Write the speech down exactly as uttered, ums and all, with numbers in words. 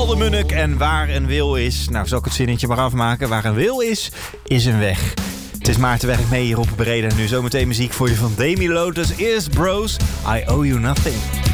Paul de Munnik en waar een wil is... Nou, zal ik het zinnetje maar afmaken. Waar een wil is, is een weg. Het is Maarten Werk mee hier op Breda. Nu zometeen muziek voor je van Demi Lotus. Eerst Bros, I Owe You Nothing.